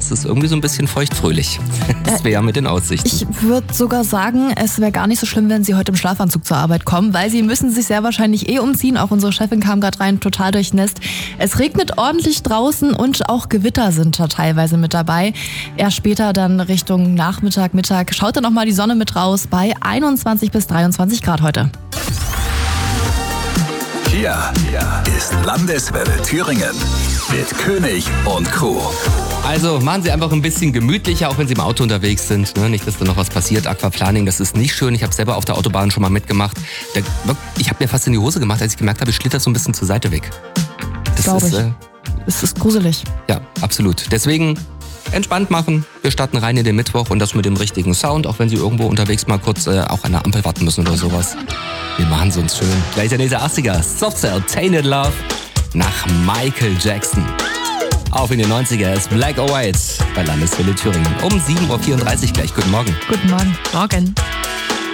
Es ist irgendwie so ein bisschen feuchtfröhlich. Das wäre ja mit den Aussichten. Ich würde sogar sagen, es wäre gar nicht so schlimm, wenn Sie heute im Schlafanzug zur Arbeit kommen, weil Sie müssen sich sehr wahrscheinlich umziehen. Auch unsere Chefin kam gerade rein, total durchnässt. Es regnet ordentlich draußen und auch Gewitter sind da teilweise mit dabei. Erst später dann Richtung Nachmittag, Mittag schaut dann nochmal die Sonne mit raus bei 21 bis 23 Grad heute. Hier ist Landeswelle Thüringen mit König und Crew. Also machen Sie einfach ein bisschen gemütlicher, auch wenn Sie im Auto unterwegs sind. Ne? Nicht, dass da noch was passiert. Aquaplaning, das ist nicht schön. Ich habe selber auf der Autobahn schon mal mitgemacht. Ich habe mir fast in die Hose gemacht, als ich gemerkt habe, ich schlitter so ein bisschen zur Seite weg. Das Glaube ist, ich. Es ist gruselig. Ja, absolut. Deswegen entspannt machen. Wir starten rein in den Mittwoch und das mit dem richtigen Sound, auch wenn Sie irgendwo unterwegs mal kurz auch an der Ampel warten müssen oder sowas. Wir machen es uns schön. Gleich der nächste 80er. Soft Cell, Tainted Love nach Michael Jackson. Auf in den 90er ist Black or White bei Landeswelle Thüringen. Um 7.34 Uhr gleich. Guten Morgen. Guten Morgen. Morgen.